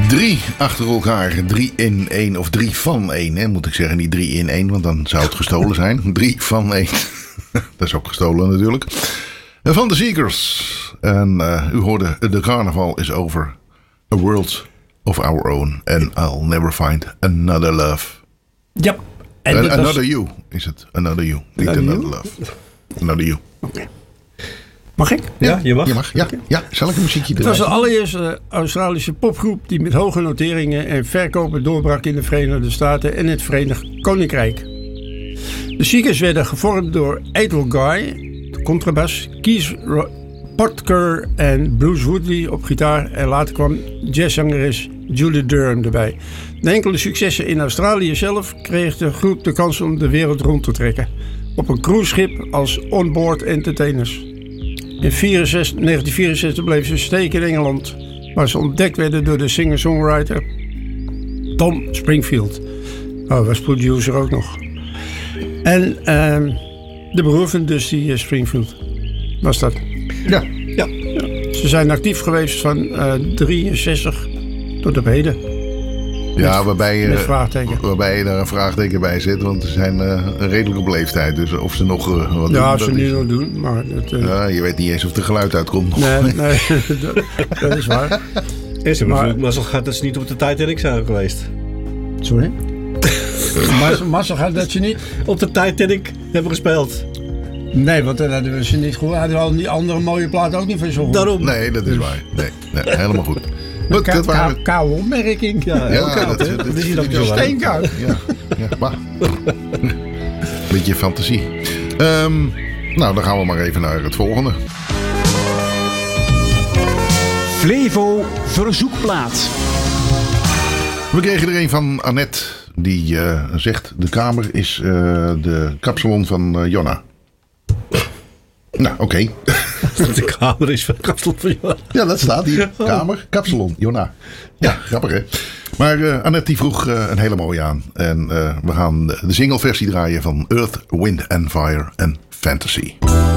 3 achter elkaar. 3 in 1 of 3 van 1. Hè, moet ik zeggen. Niet 3 in 1, want dan zou het gestolen zijn. 3 van 1. Dat is ook gestolen natuurlijk. Van de Seekers. En u hoorde The Carnival is Over. A World of Our Own. And I'll Never Find Another Love. Ja. Another You is het. Another You. Niet Another Love. Another You. Okay. Mag ik? Ja, je mag. Je mag. Ja, zal ik een muziekje doen? Het was de allereerste Australische popgroep die met hoge noteringen en verkopen doorbrak in de Verenigde Staten en het Verenigd Koninkrijk. De Seekers werden gevormd door Ethel Guy, de contrabas, Keith Potker en Bruce Woodley op gitaar en later kwam jazzzangeres Julie Durham erbij. Na enkele successen in Australië zelf kreeg de groep de kans om de wereld rond te trekken. Op een cruiseschip als onboard entertainers. In 1964 bleven ze steken in Engeland, waar ze ontdekt werden door de singer-songwriter Tom Springfield. Oh, was producer ook nog. En de broer van Dusty Springfield was dat. Ja. Ze zijn actief geweest van 63 tot op heden. Ja, waarbij je daar een vraagteken bij zit. Want ze zijn redelijk op leeftijd. Dus of ze nog wat doen. Ja, als ze nu nog doen. Maar je weet niet eens of er geluid uitkomt. Nee, dat is waar. Maar mazzel gaat dat ze niet op de Titanic zijn geweest. Sorry? Mazzel gaat dat ze niet op de Titanic hebben gespeeld. Nee, want dan hadden we ze niet goed. Hadden we al die andere mooie plaat ook niet van zo goed. Daarom. Nee, dat is waar. Nee, helemaal goed. Koude opmerking. Ja, koud, hè? Dat is hier dan zo steenkoud. Ja, maar. Beetje fantasie. Nou, dan gaan we maar even naar het volgende. Flevo verzoekplaat. We kregen er een van Annette. Die zegt, de kamer is de kapsalon van Jonna. Nou, oké. De kamer is van kapsalon van Jonna. Ja, dat staat hier. Kamer, kapsalon, Jonna. Ja, grappig hè. Maar Annette die vroeg een hele mooie aan. En we gaan de singleversie draaien van Earth, Wind and Fire en Fantasy.